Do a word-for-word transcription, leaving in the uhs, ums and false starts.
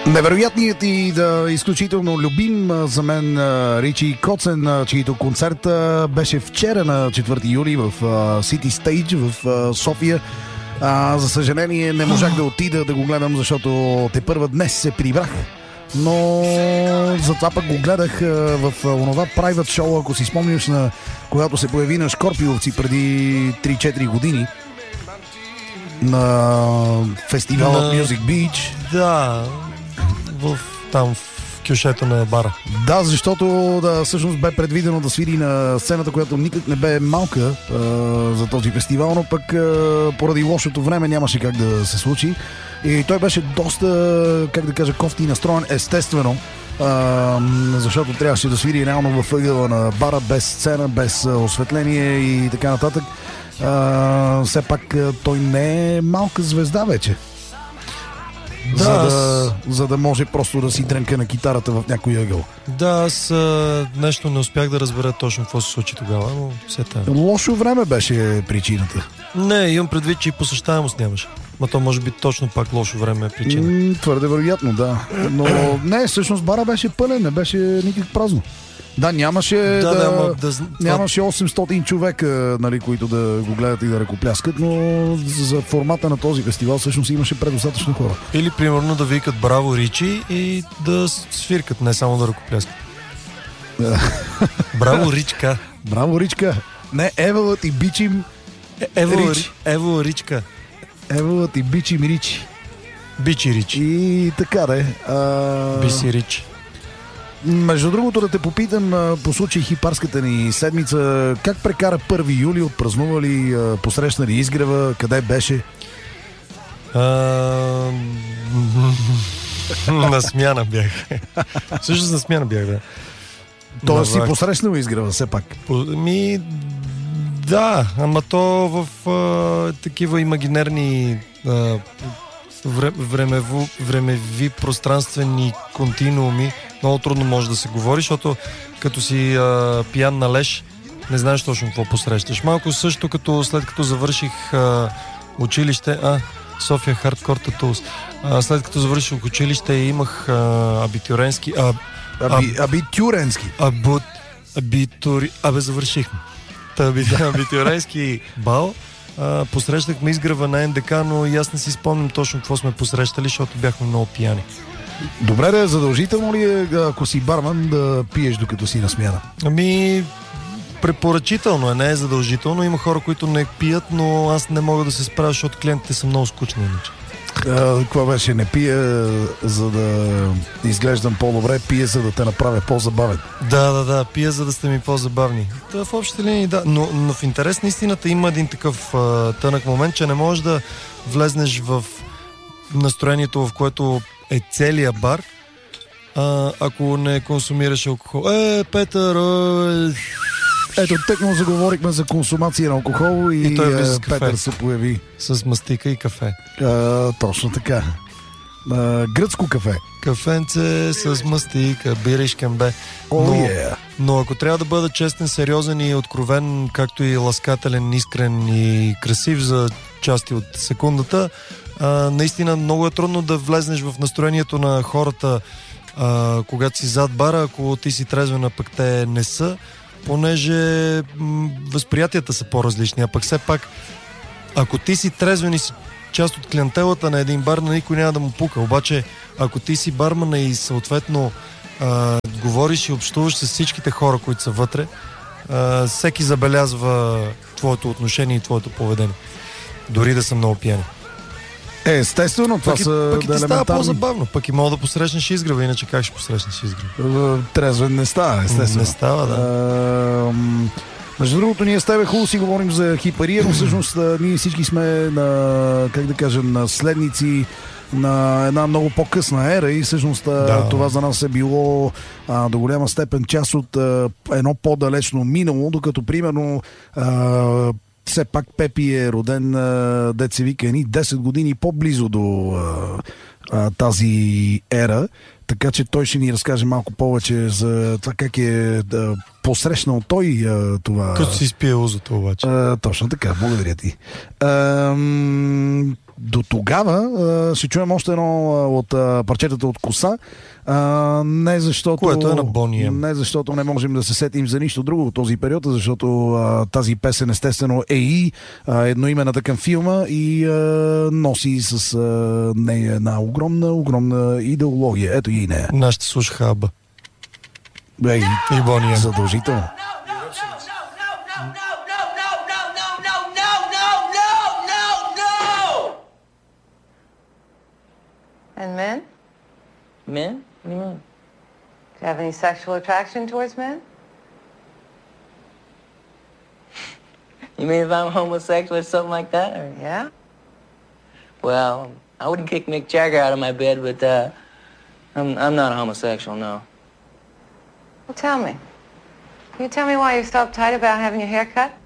Невероятният и да, изключително любим за мен Ричи Коцен, чието концерт беше вчера на четвърти юли в City Stage в София. А, за съжаление не можах да отида да го гледам, защото те първа днес се прибрах. Но затова пък го гледах в онова private show, ако си спомняш, на когато се появи на Шкорпиовци преди три-четири години на фестивала на... Music Beach. Да, в, там в кюшето на бара. Да, защото да, всъщност бе предвидено да свири на сцената, която никак не бе малка а, за този фестивал, но пък а, поради лошото време нямаше как да се случи. И той беше доста, как да кажа, кофти настроен, естествено, а, защото трябваше да свири реално в ъгъла на бара, без сцена, без осветление и така нататък. А, все пак той не е малка звезда вече. Да, за, да, за да може просто да си дрънка на китарата в някой ъгъл. Да, аз а, нещо не успях да разбера точно какво се случи тогава, но все така. Лошо време беше причината. Не, имам предвид, че и посещаемост нямаше. Ма то може би точно пак лошо време е причина. М, твърде вероятно, да. Но не, всъщност бара беше пълен, не беше никак празно. Да, нямаше да, да, да, да, нямаше осемстотин човека, нали, които да го гледат и да ръкопляскат, но за формата на този фестивал всъщност имаше предостатъчно хора. Или примерно да викат браво Ричи и да свиркат, не само да ръкопляскат. Браво Ричка. Браво Ричка. Не, евалът и бичим е, Ево, Рич. Ево Ричка. Евалът и бичим Ричи. Бичи Ричи. И така де. А... Биси Ричи. Между другото да те попитам по случай хипарската ни седмица, как прекара първи юли, отпразнува ли, посрещна ли изгрева, къде беше? А... на смяна бях. Всъщност на смяна бях, да. Тоест си посрещнал изгрева все пак? Ми, да, ама то в а, такива имагинерни а, времево, времеви пространствени континууми много трудно може да се говори, защото като си а, пиян на леш, не знаеш точно какво посрещаш. Малко също като след като завърших а, училище, а, София Хардкор Татулс, след като завърших училище имах а, абитюренски, а, Аби, абитюренски. Абут, абитури, абе завършихме. Абитюренски бал. А, посрещахме изгрева на Н Д К, но и аз не си спомням точно какво сме посрещали, защото бяхме много пияни. Добре, да, задължително ли е, ако си барман, да пиеш докато си на смяна? Ами, препоръчително е, не е задължително. Има хора, които не пият, но аз не мога да се справя, защото клиентите са много скучни. Какво беше? Не пия, за да изглеждам по-добре, пия, за да те направя по-забавен. Да, да, да, пия, за да сте ми по-забавни. Да, в общите линии, да. Но, но в интерес на истината има един такъв а, тънък момент, че не можеш да влезнеш в настроението, в което е целият бар, а, ако не консумираш алкохол. Е, Петър, е... Ето, тъкмо заговорихме за консумация на алкохол и, и той е Петър се появи. С мастика и кафе. А, точно така. А, гръцко кафе. Кафенце с мастика, биришкам бе. Oh, но, yeah. но ако трябва да бъда честен, сериозен и откровен, както и ласкателен, искрен и красив за части от секундата, а, наистина много е трудно да влезнеш в настроението на хората, а, когато си зад бара, ако ти си трезвен, а пък те не са, понеже м- възприятията са по-различни, а пък все пак ако ти си трезвен и си част от клиентелата на един бар, на никой няма да му пука. Обаче, ако ти си бармана и съответно а, говориш и общуваш с всичките хора, които са вътре, а, всеки забелязва твоето отношение и твоето поведение. Дори да са много пияни. Е, естествено, това пък, са пък и да ти става елементарни... по-забавно. Пък и мога да посрещнеш изгрева, иначе как ще посрещнеш изгрева? Трезвен не става, естествено. Не става, да. А, между другото, ние с тебе хубаво си говорим за хипария, но всъщност ние всички сме на, как да кажем, наследници на една много по-късна ера и всъщност да. Това за нас е било а, до голяма степен част от а, едно по-далечно минало, докато примерно а, все пак Пепи е роден, а, дет се вика, едни десет години по-близо до а, а, тази ера. Така че той ще ни разкаже малко повече за това как е да, посрещнал той а, това. Като си изпие узото обаче. А, точно така, благодаря ти. А, до тогава а, ще чуем още едно а, от а, парчетата от Коса. А, не защото... Което е на Boney M. Не защото не можем да се сетим за нищо друго от този период, защото а, тази песен естествено е и а, едноимената към филма и а, носи с а, нея една огромна, огромна идеология. Ето и нея. Нашите слушаха Аба. Ей, и Boney M. Задължително. And men? Men? What do you mean? Do you have any sexual attraction towards men? You mean if I'm homosexual or something like that? Or... Yeah? Well, I wouldn't kick Mick Jagger out of my bed, but uh, I'm I'm not a homosexual, no. Well, tell me. Can you tell me why you're so uptight about having your hair cut?